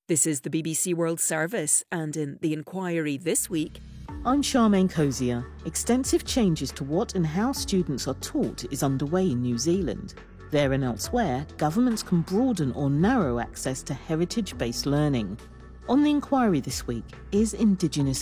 This is the BBC World Service, and in The Inquiry this week... I'm Charmaine Cozier. Extensive changes to what and how students are taught is underway in New Zealand. There and elsewhere, governments can broaden or narrow access to heritage-based learning. On The Inquiry this week, is Indigenous